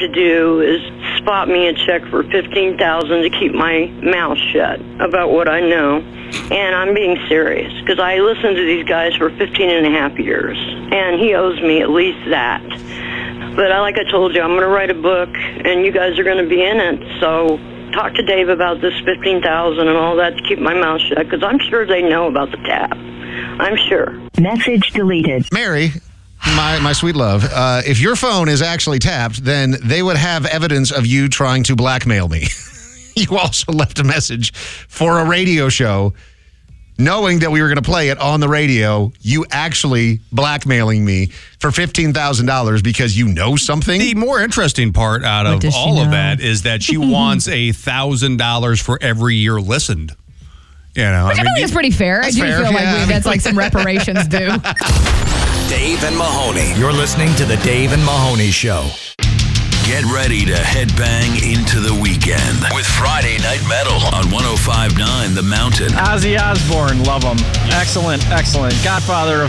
to do is spot me a check for $15,000 to keep my mouth shut about what I know. And I'm being serious, because I listened to these guys for 15 and a half years, and he owes me at least that. But like I told you, I'm going to write a book, and you guys are going to be in it, so talk to Dave about this $15,000 and all that to keep my mouth shut, because I'm sure they know about the tap. I'm sure. Message deleted. Mary, my sweet love, if your phone is actually tapped, then they would have evidence of you trying to blackmail me. You also left a message for a radio show, knowing that we were going to play it on the radio, you actually blackmailing me for $15,000 because you know something. The more interesting part out of all of that is that she wants $1,000 for every year listened. You know, Which I think is pretty fair. I do fair, feel like yeah. that's like some reparations due. Dave and Mahoney. You're listening to the Dave and Mahoney Show. Get ready to headbang into the weekend with Friday Night Metal on 105.9 The Mountain. Ozzy Osbourne, love him. Excellent, excellent. Godfather of